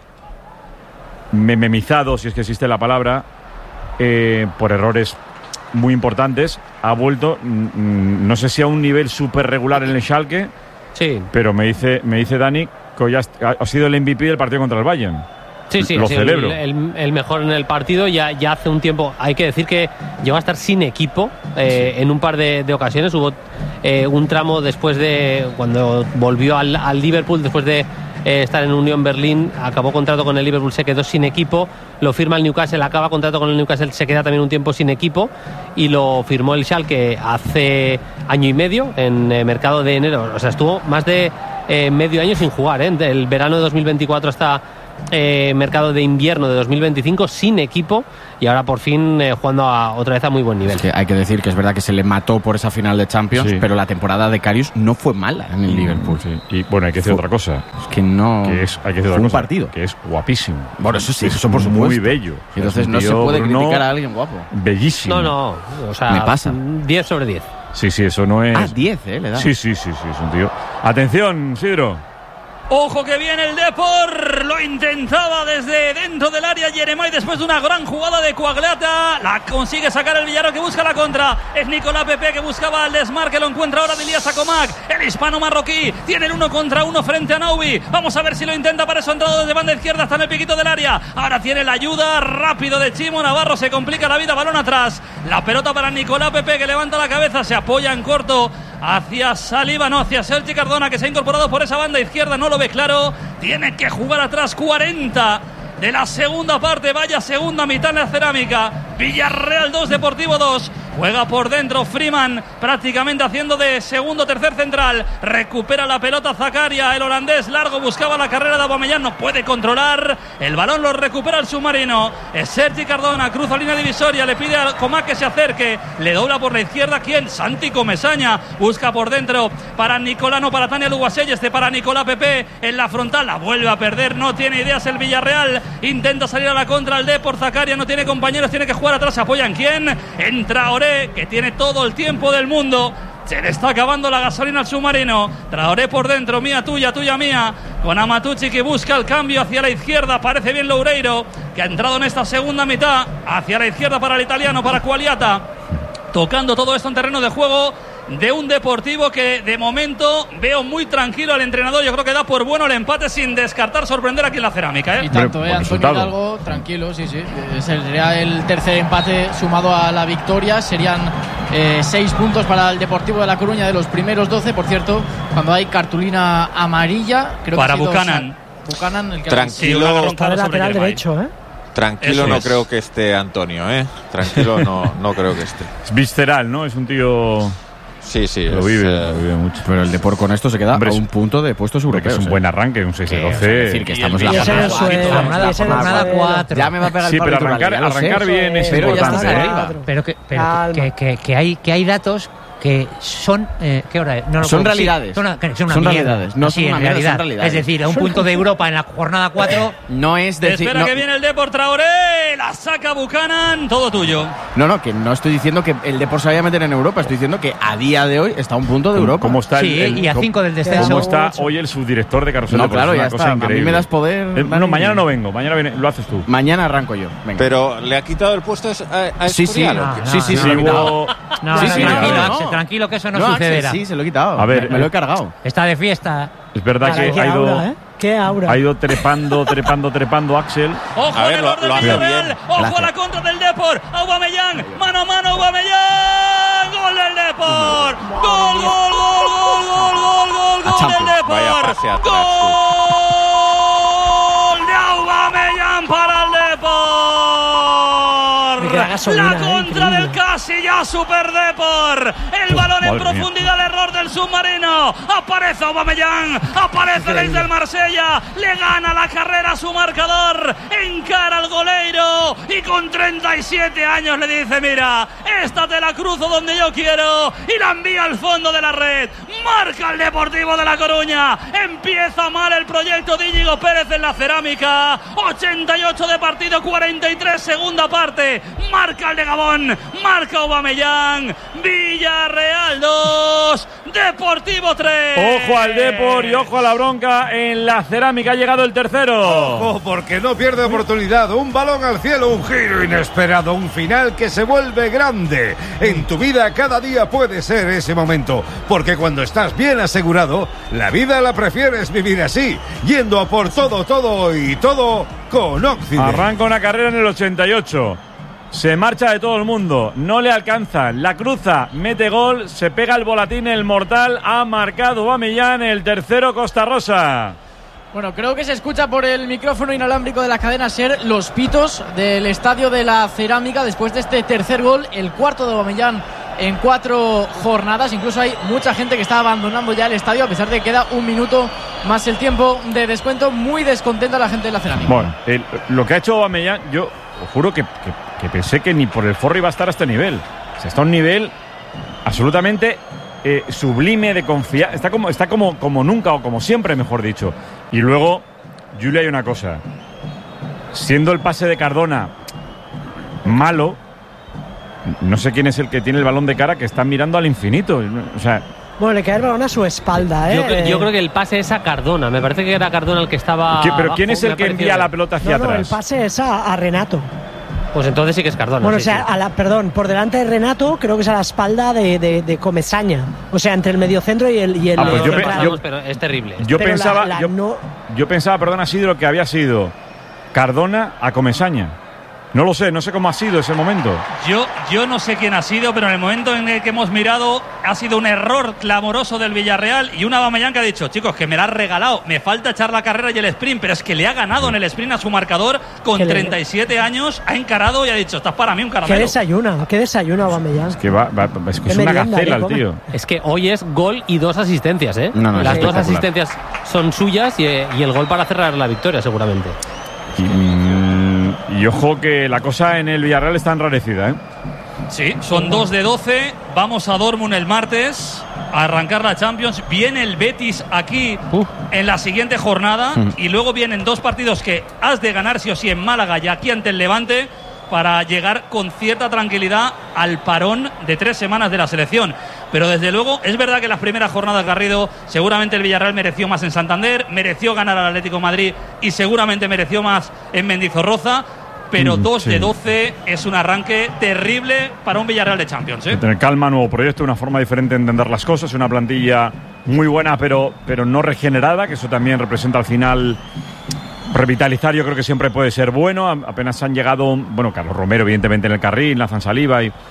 mememizado, si es que existe la palabra, eh, por errores muy importantes, ha vuelto, mm, no sé si a un nivel súper regular en el Schalke, sí. pero me dice, me dice Dani que hoy ha, ha sido el M V P del partido contra el Bayern. Sí, sí, lo sí, celebro. El, el, el mejor en el partido. Ya, ya hace un tiempo, hay que decir que llegó a estar sin equipo eh, sí. en un par de, de ocasiones. Hubo eh, un tramo después de, cuando volvió al, al Liverpool, después de eh, estar en Unión Berlín, acabó contrato con el Liverpool, se quedó sin equipo, lo firma el Newcastle, acaba contrato con el Newcastle, se queda también un tiempo sin equipo y lo firmó el Schalke hace año y medio en eh, mercado de enero, o sea, estuvo más de eh, medio año sin jugar, ¿eh? Del verano de dos mil veinticuatro hasta Eh, mercado de invierno de dos mil veinticinco sin equipo y ahora por fin eh, jugando a, otra vez a muy buen nivel. Es que hay que decir que es verdad que se le mató por esa final de Champions, sí. pero la temporada de Karius no fue mala en el Liverpool. Sí. Y bueno, hay que decir fue, otra cosa. Es que no. Que es, hay que decir otra un cosa, partido. Que es guapísimo. Bueno, eso sí, es eso por supuesto. Muy bello. Y entonces tío, no se puede Bruno, criticar a alguien guapo. Bellísimo. No, no, o sea, me pasa. diez sobre diez. Sí, sí, eso no es. Ah, diez, eh, le da. Sí, sí, sí, sí, es un tío. Atención, Sidro. Ojo que viene el Depor, lo intentaba desde dentro del área Jeremai después de una gran jugada de Coagliata, la consigue sacar el Villarreal que busca la contra, es Nicolás Pepe que buscaba al desmarque, lo encuentra ahora Dilias Acomac, el hispano marroquí, tiene el uno contra uno frente a Naubi, vamos a ver si lo intenta para eso, entrado desde banda izquierda hasta en el piquito del área, ahora tiene la ayuda rápido de Chimo Navarro, se complica la vida, balón atrás, la pelota para Nicolás Pepe que levanta la cabeza, se apoya en corto hacia Saliba, no, hacia Sergi Cardona que se ha incorporado por esa banda izquierda, no lo ve claro, tiene que jugar atrás, cuarenta de la segunda parte, vaya segunda mitad en la cerámica, Villarreal dos, Deportivo dos, juega por dentro Freeman, prácticamente haciendo de segundo tercer central, recupera la pelota Zakaria, el holandés largo, buscaba la carrera de Aubameyang, no puede controlar, el balón lo recupera el submarino, es Sergi Cardona, cruza línea divisoria, le pide a Comac que se acerque, le dobla por la izquierda, ¿quién? Santi Comesaña, busca por dentro para Nicolás, no para Tania Luguasell, este para Nicolás Pepe, en la frontal, la vuelve a perder, no tiene ideas el Villarreal, intenta salir a la contra el Depor, Zakaria no tiene compañeros, tiene que jugar atrás, se apoya en quién, entra Traoré, que tiene todo el tiempo del mundo, se le está acabando la gasolina al submarino, Traoré por dentro, mía tuya, tuya mía, con Amatucci que busca el cambio hacia la izquierda, parece bien Loureiro, que ha entrado en esta segunda mitad, hacia la izquierda para el italiano, para Coagliata, tocando todo esto en terreno de juego de un Deportivo que de momento veo muy tranquilo al entrenador, yo creo que da por bueno el empate sin descartar sorprender aquí en la cerámica, ¿eh? Y tanto, ¿eh? Antonio Hidalgo, tranquilo, sí, sí, sería el tercer empate sumado a la victoria, serían eh, seis puntos para el Deportivo de La Coruña de los primeros doce, por cierto, cuando hay cartulina amarilla, creo para que Buchanan. Buchanan, el que tranquilo, está de lateral derecho, ¿eh? Tranquilo, Eso no es. creo que esté Antonio, ¿eh? Tranquilo, no, no creo que esté. Es visceral, ¿no? Es un tío. Sí, sí. Lo es, vive, eh, lo vive mucho. Pero el Depor con esto se queda Hombre, a un punto de puestos Porque europeos. es un ¿eh? buen arranque, un seis de Que, o sea, doce. decir que estamos Y en el- la Y ese es el suelo, jornada- y ese es el jornada suelo. cuatro. Ya me va a pegar Sí, el pero Pablo arrancar, Iturralde, ya lo sé. arrancar bien es Pero ya importante. estás ¿eh? arriba. Pero que, pero Calma. que, que, que hay, que hay datos que son eh, ¿qué hora es? No lo Son puedo- sí, realidades. son, una, que son una Son mierda. realidades. No Sí, son en una mierda, son realidad. realidades. Es decir, a un punto de Europa en la jornada cuatro. No es decir. Espera No, que viene el Depor, Traoré, la saca Buchanan, todo tuyo. no, no, que no estoy diciendo que el Depor se vaya a meter en Europa. Estoy diciendo que a día de hoy está a un punto de Europa. ¿Cómo está el- Sí, el- y a cómo- cinco del descenso. ¿Cómo está Mucho. hoy el subdirector de Carrusel No, Deportes? claro, Es una ya cosa está. A mí increíble. me das poder, Eh, Dani. no, mañana no vengo, mañana viene- lo haces tú. Mañana arranco yo. Venga. pero le ha quitado el puesto a, a Sí, sí, Escorial, no, ¿o qué? no, sí, sí, no, se lo he Sí, quitado. hubo- No, Sí, no, sí, tranquilo, no, no. Axel, tranquilo que eso no, No, Axel, sucederá. sí, se lo he quitado. A ver, me, me lo he cargado. Está de fiesta. Es verdad Caray, que qué ha ido, aura, ¿eh? Qué aura. ha ido trepando, trepando, trepando Axel. Ojo A al ver, error lo- del lo hace Villarreal, bien. ojo Gracias. a la contra del Depor, Aubameyang, mano a mano Aubameyang, gol del Depor, gol, gol, gol, gol, gol, gol, gol, A gol Champions. del Depor, Vaya pase atrás, gol de Aubameyang para el Me queda Depor, gasolina, la eh, contra increíble. del casi ya Super Depor, el balón en madre mía. profundidad, el error del submarino, aparece Aubameyang, aparece desde el Marsella, le gana la carrera a su marcador, encara al goleiro y con treinta y siete años le dice: mira, esta te la cruzo donde yo quiero, y la envía al fondo de la red. Marca el Deportivo de La Coruña, empieza mal el proyecto de Íñigo Pérez en la cerámica, ochenta y ocho de partido, cuarenta y tres segunda parte, marca el de Gabón, marca Aubameyang, Villarreal dos, Deportivo tres. Ojo al Depor y ojo a la bronca en la cerámica. Ha llegado el tercero. Ojo, porque no pierde oportunidad. Un balón al cielo, un giro inesperado, un final que se vuelve grande. En tu vida cada día puede ser ese momento, porque cuando estás bien asegurado, la vida la prefieres vivir así, yendo a por todo, todo y todo con Occident. Arranca una carrera en el ochenta y ocho. Se marcha de todo el mundo, no le alcanza, la cruza, mete gol, se pega el volatín, el mortal, ha marcado Aubameyang, el tercero Costa Rosa. Bueno, creo que se escucha por el micrófono inalámbrico de la cadena SER los pitos del Estadio de la Cerámica después de este tercer gol, el cuarto de Aubameyang en cuatro jornadas. Incluso hay mucha gente que está abandonando ya el estadio a pesar de que queda un minuto más el tiempo de descuento. Muy descontenta la gente de la Cerámica. Bueno, el, lo que ha hecho Aubameyang, yo os juro que, que, que pensé que ni por el forro iba a estar a este nivel. O sea, está a un nivel absolutamente eh, sublime de confianza. Está como, está como, como nunca o como siempre, mejor dicho. Y luego, Julia, hay una cosa. Siendo el pase de Cardona malo, no sé quién es el que tiene el balón de cara, que está mirando al infinito. O sea, bueno, le cae el balón a su espalda, ¿eh? Yo, creo, yo creo que el pase es a Cardona. Me parece que era Cardona el que estaba. ¿Qué, ¿Pero quién abajo, es el que envía la pelota hacia no, no, atrás? El pase es a, a Renato. Pues entonces sí que es Cardona. Bueno, sí, o sea, sí. a la, perdón, por delante de Renato, creo que es a la espalda de, de, de Comesaña. O sea, entre el mediocentro y el. Y el Ah, pues yo, pe- Vamos, yo- pero es terrible. yo Pero pensaba, la- la yo, no- yo pensaba, perdón, ha sido lo que había sido Cardona a Comesaña. No lo sé, no sé cómo ha sido ese momento. Yo, yo no sé quién ha sido, pero en el momento en el que hemos mirado ha sido un error clamoroso del Villarreal y una Aubameyang que ha dicho, chicos, que me la ha regalado, me falta echar la carrera y el sprint, pero es que le ha ganado en el sprint a su marcador con Que le- treinta y siete años, ha encarado y ha dicho, estás para mí un ¿Qué caramelo. desayuna? ¿Qué desayuna Aubameyang? Que va, va- es que Qué es una merienda, gacela ¿eh? el tío. Es que hoy es gol y dos asistencias, ¿eh? No, no, es Las dos espectacular. asistencias son suyas y, y el gol para cerrar la victoria, seguramente. Y, mm, y ojo que la cosa en el Villarreal está enrarecida, ¿eh? Sí, son dos de doce. Vamos a Dortmund el martes a arrancar la Champions. Viene el Betis aquí Uh. en la siguiente jornada Mm. y luego vienen dos partidos que has de ganar sí o sí en Málaga y aquí ante el Levante para llegar con cierta tranquilidad al parón de tres semanas de la selección. Pero desde luego es verdad que las primeras jornadas, Garrido, seguramente el Villarreal mereció más en Santander, mereció ganar al Atlético de Madrid y seguramente mereció más en Mendizorroza. Pero Mm, dos sí. de doce es un arranque terrible para un Villarreal de Champions, ¿eh? Tener calma, nuevo proyecto, una forma diferente de entender las cosas, una plantilla muy buena pero, pero no regenerada, que eso también representa al final revitalizar. Yo creo que siempre puede ser bueno. A- Apenas han llegado, bueno, Carlos Romero evidentemente en el carril, Nathan Saliba y,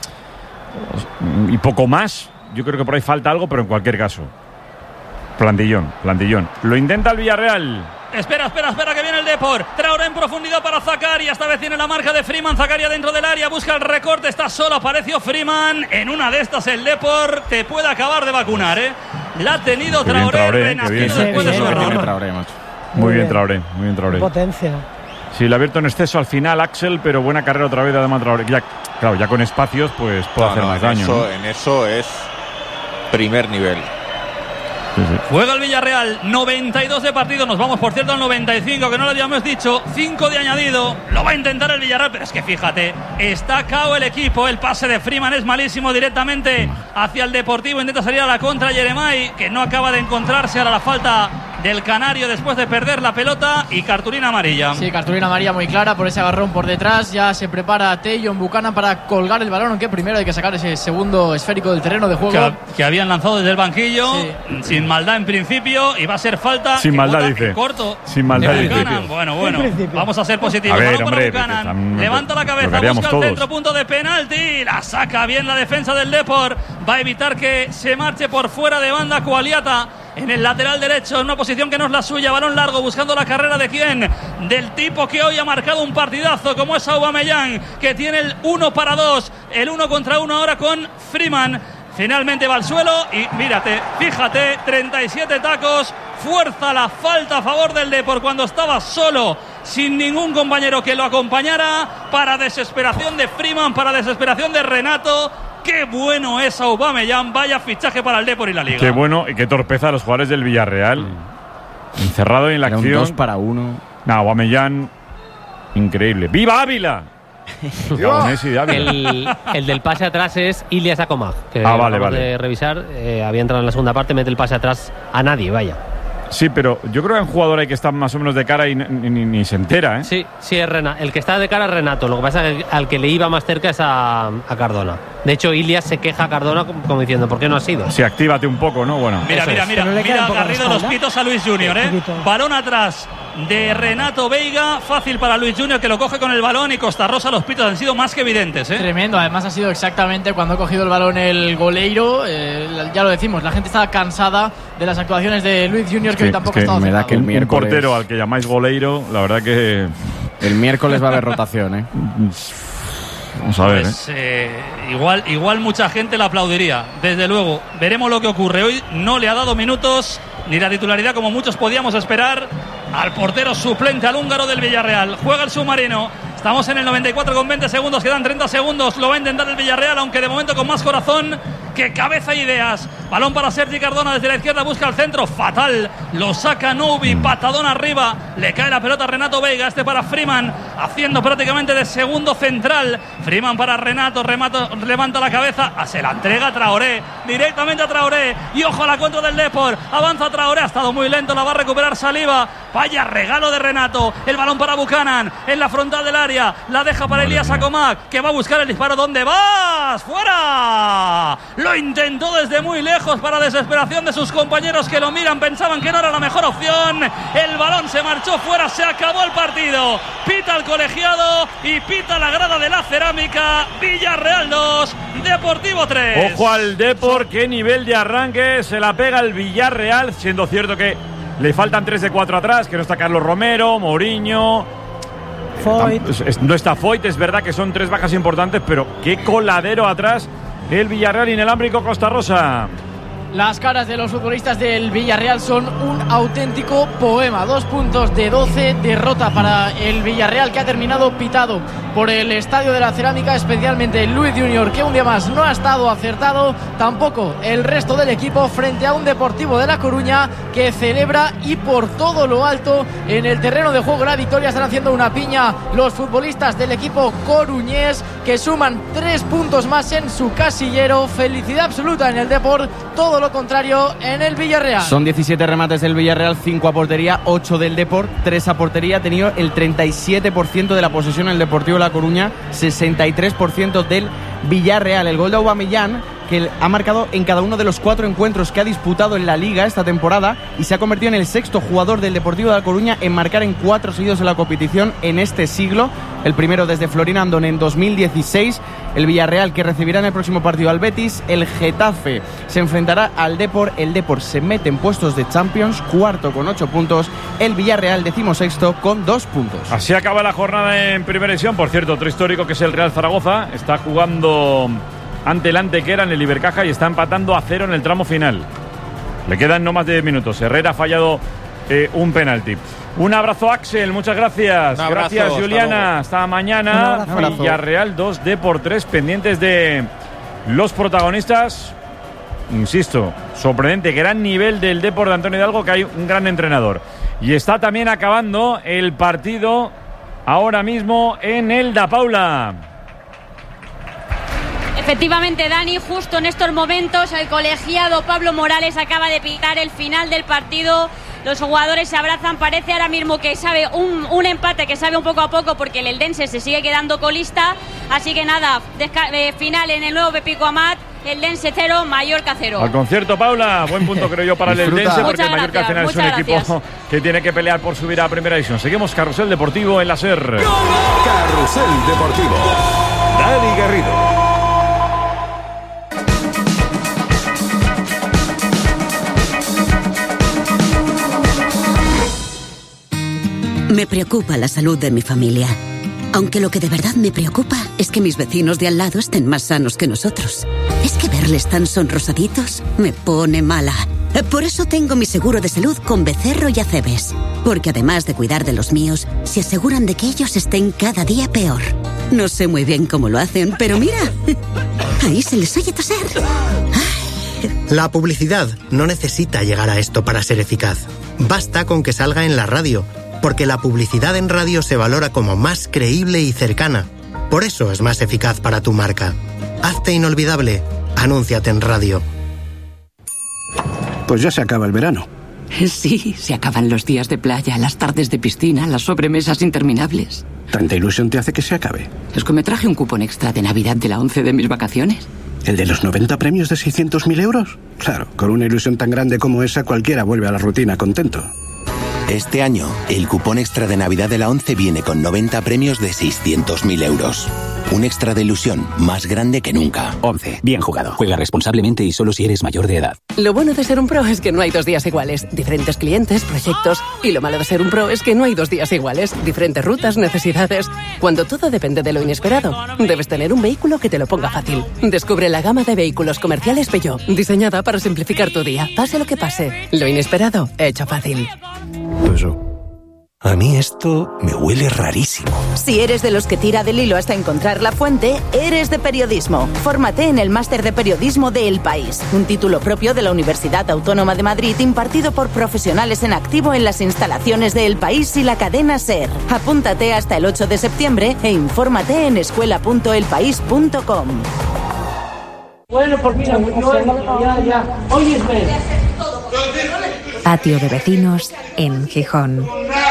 y poco más. Yo creo que por ahí falta algo, pero en cualquier caso, plantillón, plantillón. Lo intenta el Villarreal. Espera, espera, espera que viene el Depor. Traoré en profundidad para Zakaria. Esta vez tiene la marca de Freeman. Zakaria dentro del área. Busca el recorte. Está solo. Apareció Freeman. En una de estas el Depor te puede acabar de vacunar, ¿eh? La ha tenido Qué bien Traoré. Traoré, qué renacido bien. después de Qué su bien, error. ¿no? Traoré, macho. Muy, Muy bien, bien. Traoré, muy bien Traoré. Potencia. Sí, le ha abierto en exceso al final Axel, pero buena carrera otra vez de Adama Traoré. Ya, claro, ya con espacios pues puede No, hacer no, más en daño. eso, ¿no? en eso es primer nivel. Sí, sí. Juega el Villarreal, noventa y dos de partido. Nos vamos, por cierto, al noventa y cinco, que no lo habíamos dicho. cinco de añadido. Lo va a intentar el Villarreal, pero es que fíjate, está cao el equipo. El pase de Freeman es malísimo directamente hacia el Deportivo. Intenta salir a la contra Yeremay, que no acaba de encontrarse. Ahora la falta del Canario después de perder la pelota y cartulina amarilla. Sí, cartulina amarilla muy clara por ese agarrón por detrás. Ya se prepara Tejon Buchanan para colgar el balón, aunque primero hay que sacar ese segundo esférico del terreno de juego. Que, que habían lanzado desde el banquillo, Sí. sin maldad en principio, y va a ser falta. Sin que maldad, bota dice. en corto. Sin maldad, de dice. Buchanan. Bueno, bueno, En principio. vamos a ser positivos. A ver, Balón para hombre, Buchanan. que están- Levanta la lo que cabeza, haríamos busca el todos. centro, punto de penalti. La saca bien la defensa del Depor. Va a evitar que se marche por fuera de banda Cualiata en el lateral derecho, en una posición que no es la suya. Balón largo, buscando la carrera de quién, del tipo que hoy ha marcado un partidazo como es Aubameyang, que tiene el uno para dos, el uno contra uno ahora con Freeman. Finalmente va al suelo y mírate, fíjate, treinta y siete tacos, fuerza la falta a favor del Depor cuando estaba solo, sin ningún compañero que lo acompañara, para desesperación de Freeman, para desesperación de Renato. Qué bueno es Aubameyang, vaya fichaje para el Depor y la Liga. Qué bueno y qué torpeza a los jugadores del Villarreal. Encerrado en la Era un acción. dos para uno. No, Aubameyang, increíble. ¡Viva Ávila! Vamos, Messi de Ávila. El, el del pase atrás es Ilias Akomag, que Ah, vale, acabamos vale. de revisar. Eh, había entrado en la segunda parte, mete el pase atrás a nadie, vaya. Sí, pero yo creo que hay un jugador ahí que está más o menos de cara y ni, ni- ni se entera, ¿eh? Sí, sí, es Renato. El que está de cara es Renato. Lo que pasa es que al que le iba más cerca es a, a Cardona. De hecho, Ilias se queja a Cardona como, como diciendo, ¿por qué no ha sido? Sí, actívate un poco, ¿no? Bueno. Mira, Eso mira, es. mira, Que no le queda mira un poco la Garrido los espalda. pitos a Luis Junior, Un ¿eh? poquito. Balón atrás de Renato Veiga. Fácil para Luis Junior, que lo coge con el balón, y Costa Rosa, los pitos han sido más que evidentes, ¿eh? Tremendo, además ha sido exactamente cuando ha cogido el balón el goleiro. Eh, ya lo decimos, la gente estaba cansada de las actuaciones de Luis Junior, que sí, hoy tampoco es que ha estado me da acertado. que el Un miércoles, portero al que llamáis goleiro, la verdad que el miércoles va a haber rotación, ¿eh? Vamos a ver, pues, eh, igual, igual mucha gente la aplaudiría, desde luego. Veremos lo que ocurre. Hoy no le ha dado minutos ni la titularidad como muchos podíamos esperar al portero suplente, al húngaro del Villarreal. Juega el submarino. Estamos en el noventa y cuatro con veinte segundos, quedan treinta segundos. Lo va a intentar el Villarreal, aunque de momento con más corazón que cabeza e ideas. Balón para Sergi Cardona desde la izquierda, busca el centro, fatal, lo saca Nubi, patadón arriba, le cae la pelota a Renato Veiga, este para Freeman, haciendo prácticamente de segundo central. Freeman para Renato, Remato, levanta la cabeza, se la entrega a Traoré, directamente a Traoré, y ojo a la contra del Depor, avanza Traoré, ha estado muy lento, la va a recuperar Saliba, vaya regalo de Renato, el balón para Buchanan, en la frontal del área, la deja para Elías Acomac, que va a buscar el disparo. ¿Dónde vas? ¡Fuera! Lo intentó desde muy lejos, para desesperación de sus compañeros, que lo miran, pensaban que no era la mejor opción. El balón se marchó fuera, se acabó el partido. Pita el colegiado y pita la grada de la Cerámica. Villarreal dos, Deportivo tres. Ojo al Depor, qué nivel de arranque se la pega el Villarreal, siendo cierto que le faltan tres de cuatro atrás, que no está Carlos Romero, Mourinho, Foyt. no está Foyt, es verdad que son tres bajas importantes, pero qué coladero atrás el Villarreal inalámbrico Costa Rosa. Las caras de los futbolistas del Villarreal son un auténtico poema. Dos puntos de doce, derrota para el Villarreal, que ha terminado pitado por el Estadio de la Cerámica, especialmente Luis Junior, que un día más no ha estado acertado. Tampoco el resto del equipo, frente a un Deportivo de La Coruña que celebra, y por todo lo alto, en el terreno de juego la victoria. Están haciendo una piña los futbolistas del equipo coruñés, que suman tres puntos más en su casillero. Felicidad absoluta en el Depor, todo lo contrario en el Villarreal. Son diecisiete remates del Villarreal, cinco a portería, ocho del Depor, tres a portería. Ha tenido el treinta y siete por ciento de la posesión en el Deportivo de La Coruña, sesenta y tres por ciento del Villarreal. El gol de Aubameyang, que ha marcado en cada uno de los cuatro encuentros que ha disputado en la Liga esta temporada, y se ha convertido en el sexto jugador del Deportivo de La Coruña en marcar en cuatro seguidos en la competición en este siglo. El primero desde Florín Andón en dos mil dieciséis. El Villarreal, que recibirá en el próximo partido al Betis. El Getafe se enfrentará al Depor. El Depor se mete en puestos de Champions, cuarto con ocho puntos. El Villarreal, decimosexto, con dos puntos. Así acaba la jornada en Primera División. Por cierto, otro histórico, que es el Real Zaragoza, está jugando ante el Antequera en el Ibercaja y está empatando a cero en el tramo final. Le quedan no más de diez minutos. Herrera ha fallado eh, un penalti. Un abrazo, Axel, muchas gracias. Un abrazo, gracias, Juliana. hasta, hasta mañana. Un abrazo. Villarreal dos, Depor tres, pendientes de los protagonistas. Insisto, sorprendente, gran nivel del Depor de Antonio Hidalgo, que hay un gran entrenador. Y está también acabando el partido ahora mismo en el Da Paula. Efectivamente, Dani, justo en estos momentos el colegiado Pablo Morales acaba de pitar el final del partido. Los jugadores se abrazan, parece ahora mismo que sabe un, un empate que sabe un poco a poco, porque el Eldense se sigue quedando colista. Así que nada, desca- eh, final en el nuevo Pepico Amat, Eldense cero, Mallorca cero. Al concierto, Paula, buen punto creo yo para el Disfruta. Eldense, porque Muchas el Mallorca al final gracias, es un muchas equipo que tiene que pelear por subir a Primera División. Seguimos Carrusel Deportivo en la SER. Carrusel Deportivo. Dani Garrido. Me preocupa la salud de mi familia. Aunque lo que de verdad me preocupa es que mis vecinos de al lado estén más sanos que nosotros. Es que verles tan sonrosaditos me pone mala. Por eso tengo mi seguro de salud con Becerro y Acebes. Porque además de cuidar de los míos, se aseguran de que ellos estén cada día peor. No sé muy bien cómo lo hacen, pero mira, ahí se les oye toser. La publicidad no necesita llegar a esto para ser eficaz. Basta con que salga en la radio, porque la publicidad en radio se valora como más creíble y cercana. Por eso es más eficaz para tu marca. Hazte inolvidable. Anúnciate en radio. Pues ya se acaba el verano. Sí, se acaban los días de playa, las tardes de piscina, las sobremesas interminables. ¿Tanta ilusión te hace que se acabe? Es que me traje un cupón extra de Navidad de la once de mis vacaciones. ¿El de los noventa premios de seiscientos mil euros? Claro, con una ilusión tan grande como esa cualquiera vuelve a la rutina contento. Este año, el cupón extra de Navidad de la ONCE viene con noventa premios de seiscientos mil euros. Un extra de ilusión más grande que nunca. ONCE. Bien jugado. Juega responsablemente y solo si eres mayor de edad. Lo bueno de ser un pro es que no hay dos días iguales. Diferentes clientes, proyectos. Y lo malo de ser un pro es que no hay dos días iguales. Diferentes rutas, necesidades. Cuando todo depende de lo inesperado, debes tener un vehículo que te lo ponga fácil. Descubre la gama de vehículos comerciales Peugeot, diseñada para simplificar tu día. Pase lo que pase. Lo inesperado, hecho fácil. Eso. A mí esto me huele rarísimo. Si eres de los que tira del hilo hasta encontrar la fuente, eres de periodismo. Fórmate en el Máster de Periodismo de El País, un título propio de la Universidad Autónoma de Madrid impartido por profesionales en activo en las instalaciones de El País y la cadena SER. Apúntate hasta el ocho de septiembre e infórmate en escuela punto el país punto com. Bueno, pues mira, ya, ya. Hoy es mes. Patio de vecinos en Gijón.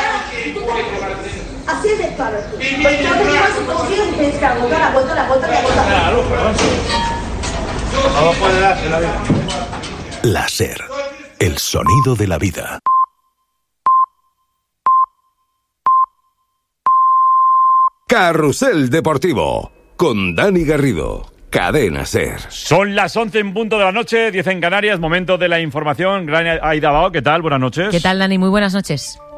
Así es de claro. Pues entonces llevan su posición y tienes que agotar, agotar, agotar, agotar. Claro, No puede darse la vida. La SER, el sonido de la vida. Carrusel Deportivo, con Dani Garrido. Cadena SER. Son las once en punto de la noche, diez en Canarias, momento de la información. Gran Aida Bao, ¿qué tal? Buenas noches. ¿Qué tal, Dani? Muy buenas noches.